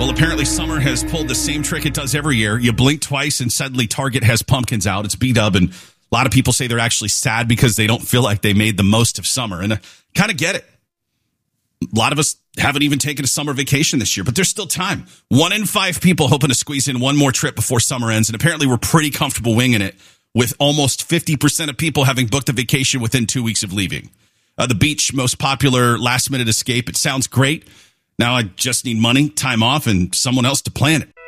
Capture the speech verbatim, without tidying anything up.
Well, apparently summer has pulled the same trick it does every year. You blink twice and suddenly Target has pumpkins out. It's B-Dub, and a lot of people say they're actually sad because they don't feel like they made the most of summer. And I kind of get it. A lot of us haven't even taken a summer vacation this year, but there's still time. One in five people hoping to squeeze in one more trip before summer ends, and apparently we're pretty comfortable winging it with almost fifty percent of people having booked a vacation within two weeks of leaving. Uh, the beach, most popular last-minute escape. It sounds great. Now I just need money, time off, and someone else to plan it.